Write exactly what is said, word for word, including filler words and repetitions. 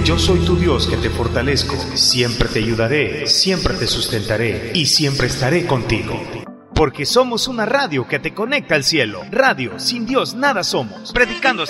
porque yo soy tu Dios que te fortalezco. Siempre te ayudaré, siempre te sustentaré y siempre estaré contigo. Porque somos una radio que te conecta al cielo. Radio, sin Dios nada somos. Predicando